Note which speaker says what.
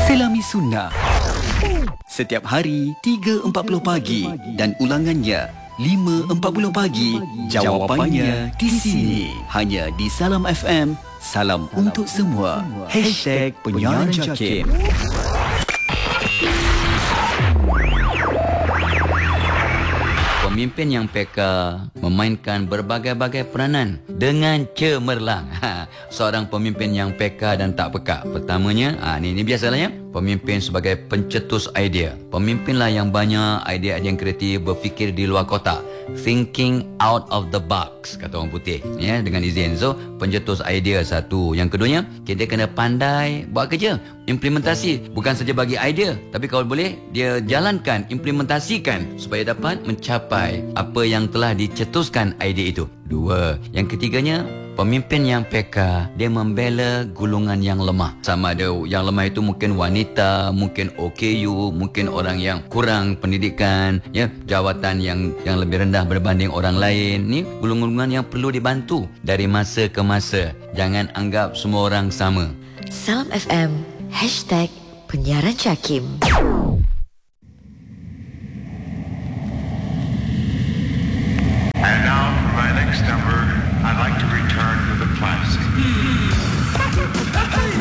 Speaker 1: Selami Sunnah. Setiap hari 3.40 pagi dan ulangannya 5.40 pagi. Jawapannya di sini. Hanya di Salam FM. Salam untuk semua. #Penyiaran Jakim.
Speaker 2: Pemimpin yang peka memainkan berbagai-bagai peranan dengan cemerlang. Seorang pemimpin yang peka dan tak peka. Pertamanya, ini biasalah ya. Pemimpin sebagai pencetus idea. Pemimpinlah yang banyak idea-idea yang kreatif, berfikir di luar kotak. Thinking out of the box, kata orang putih. Ya, dengan izin. So, pencetus idea satu. Yang keduanya, kita kena pandai buat kerja. Implementasi. Bukan saja bagi idea, tapi kalau boleh, dia jalankan, implementasikan supaya dapat mencapai apa yang telah dicetuskan idea itu. Dua. Yang ketiganya, pemimpin yang peka, dia membela golongan yang lemah. Sama ada yang lemah itu mungkin wanita, mungkin OKU, mungkin orang yang kurang pendidikan, ya, jawatan yang lebih rendah berbanding orang lain. Ni golongan yang perlu dibantu dari masa ke masa. Jangan anggap semua orang sama.
Speaker 3: Salam FM #Penyiaran Jakim.
Speaker 4: And now for my next number, I'd like to return to the classics.